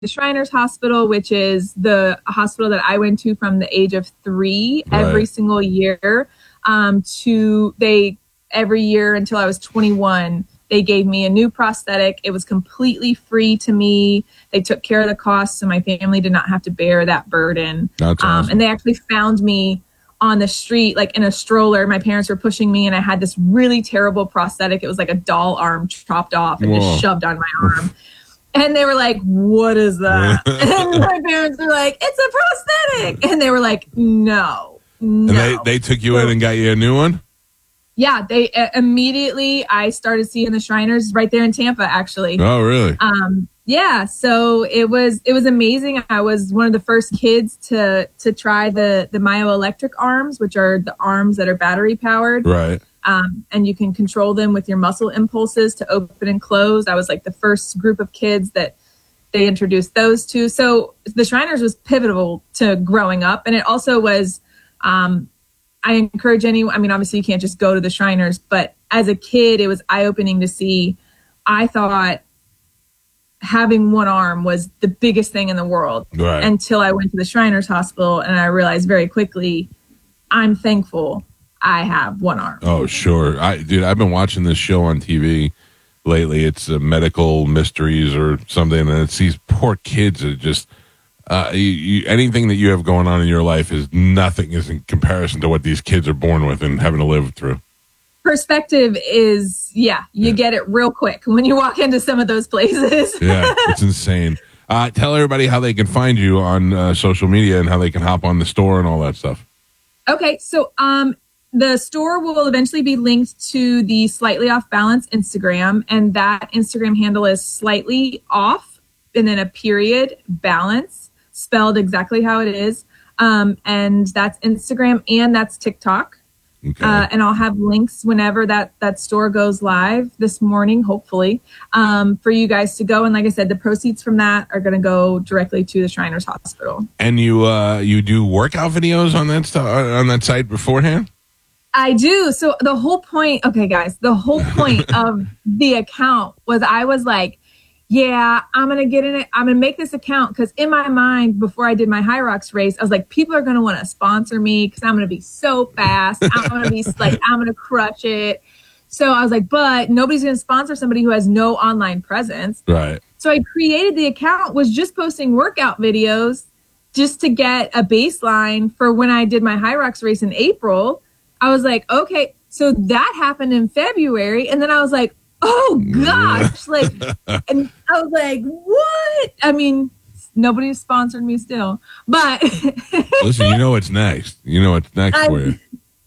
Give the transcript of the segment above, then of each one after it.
the Shriners Hospital, which is the hospital that I went to from the age of 3 every single year. Every year until I was 21, they gave me a new prosthetic. It was completely free to me. They took care of the costs, so my family did not have to bear that burden. That's awesome. And they actually found me on the street, like in a stroller. My parents were pushing me, and I had this really terrible prosthetic. It was like a doll arm chopped off and just shoved on my arm. And they were like, "What is that?" And my parents were like, "It's a prosthetic." And they were like, "No." And they took you in and got you a new one? Yeah, they immediately, I started seeing the Shriners right there in Tampa, actually. Oh, really? Yeah, so it was amazing. I was one of the first kids to try the myoelectric arms, which are the arms that are battery powered. Right. And you can control them with your muscle impulses to open and close. I was like the first group of kids that they introduced those to. So the Shriners was pivotal to growing up. And it also was, I encourage anyone, I mean, obviously you can't just go to the Shriners, but as a kid, it was eye-opening to see. I thought having one arm was the biggest thing in the world until I went to the Shriners Hospital, and I realized very quickly, I'm thankful I have one arm. Oh, sure. I've been watching this show on TV lately. It's Medical Mysteries or something, and it's these poor kids that just... anything that you have going on in your life is in comparison to what these kids are born with and having to live through. Perspective is, you get it real quick when you walk into some of those places. Yeah, it's insane. Tell everybody how they can find you on social media and how they can hop on the store and all that stuff. Okay, so the store will eventually be linked to the Slightly Off Balance Instagram, and that Instagram handle is slightly off and then a period balance, spelled exactly how it is. And that's Instagram and that's TikTok. Okay. And I'll have links whenever that store goes live this morning, hopefully, for you guys to go. And like I said, the proceeds from that are going to go directly to the Shriners Hospital. And you do workout videos on that site beforehand? I do. So the whole point, okay, guys, the whole point of the account was I was like, yeah, I'm going to get in it. I'm going to make this account because in my mind, before I did my High Rocks race, I was like, people are going to want to sponsor me because I'm going to be so fast. I'm going to be like, I'm going to crush it. So I was like, but nobody's going to sponsor somebody who has no online presence. Right. So I created the account, was just posting workout videos just to get a baseline for when I did my High Rocks race in April. I was like, okay, so that happened in February. And then I was like, oh gosh, and I was like, what? I mean, nobody's sponsored me still, but listen, you know what's next. You know what's next for you.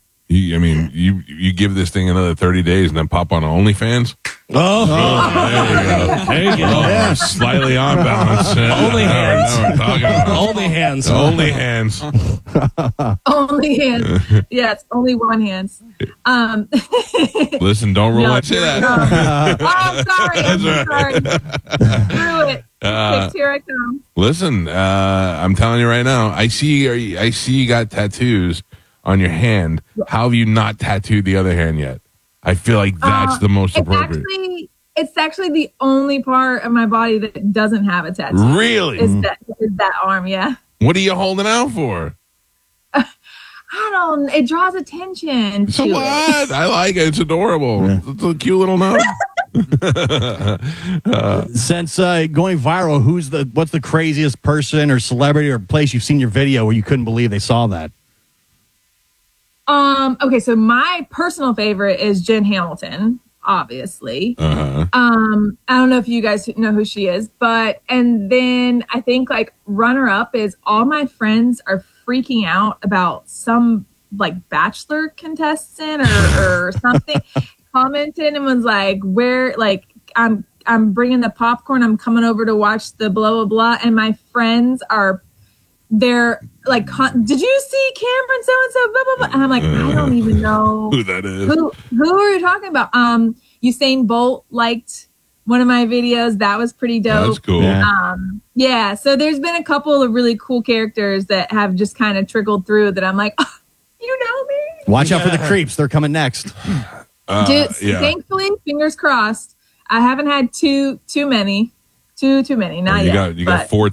You give this thing another 30 days and then pop on OnlyFans. Oh, there you go. Yeah. Slightly on balance. Only hands. Only hands. Only hands. Only hands. Yes, only one hands. Listen, don't rule it. Say that. I'm sorry. Screw it. Here I come. Listen, I'm telling you right now. I see you got tattoos on your hand. How have you not tattooed the other hand yet? I feel like that's the most appropriate. It's actually the only part of my body that doesn't have a tattoo. Really? Is that arm, yeah. What are you holding out for? It draws attention. So what? I like it. It's adorable. Yeah. It's a cute little note. Since going viral, what's the craziest person or celebrity or place you've seen your video where you couldn't believe they saw that? Okay, so my personal favorite is Jen Hamilton, obviously. Uh-huh. I don't know if you guys know who she is, and then I think like runner up is all my friends are freaking out about some like Bachelor contestant or something. Commented and was like, where, like, I'm bringing the popcorn, I'm coming over to watch the blah blah blah, and my friends they're like, did you see Cameron so and so blah blah blah? And I'm like, I don't even know who that is. Who are you talking about? Usain Bolt liked one of my videos. That was pretty dope. That's cool. Yeah. So there's been a couple of really cool characters that have just kind of trickled through that I'm like, oh, you know me. Watch out for the creeps. They're coming next. Thankfully, fingers crossed. I haven't had too many. Too many. Not you yet. got but- 4